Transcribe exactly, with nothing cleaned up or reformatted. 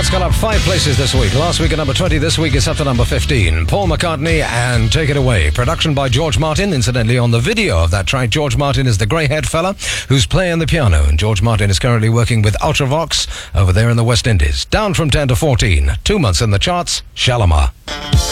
charts gone up five places this week. Last week at number twenty, this week it's up to number fifteen. Paul McCartney and Take It Away. Production by George Martin. Incidentally, on the video of that track, George Martin is the grey-haired fella who's playing the piano, and George Martin is currently working with Ultravox over there in the West Indies. Down from ten to fourteen. Two months in the charts, Shalimar.